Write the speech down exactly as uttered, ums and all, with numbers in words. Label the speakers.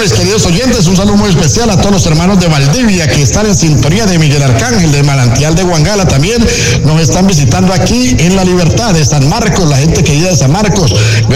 Speaker 1: mis queridos oyentes, un saludo muy especial a todos los hermanos de Valdivia que están en sintonía de Miguel Arcángel, de Manantial de Huangala también. Nos están visitando aquí en La Libertad de San Marcos, la gente querida de San Marcos.